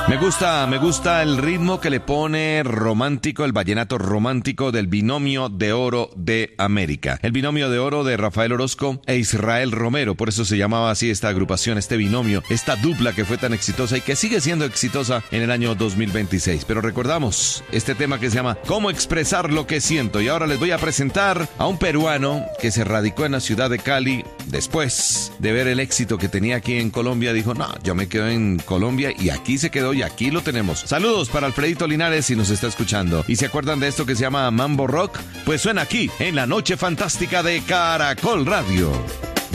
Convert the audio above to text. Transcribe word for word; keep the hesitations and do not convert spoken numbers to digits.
Me gusta, me gusta el ritmo que le pone romántico, el vallenato romántico del Binomio de Oro de América. El Binomio de Oro de Rafael Orozco e Israel Romero, por eso se llamaba así esta agrupación, este binomio, esta dupla que fue tan exitosa y que sigue siendo exitosa en el año dos mil veintiséis. Pero recordamos este tema que se llama ¿Cómo expresar lo que siento? Y ahora les voy a presentar a un peruano que se radicó en la ciudad de Cali. Después de ver el éxito que tenía aquí en Colombia, dijo, no, yo me quedo en Colombia, y aquí se quedó y aquí lo tenemos. Saludos para Alfredito Linares si nos está escuchando. ¿Y se acuerdan de esto que se llama Mambo Rock? Pues suena aquí en la Noche Fantástica de Caracol Radio.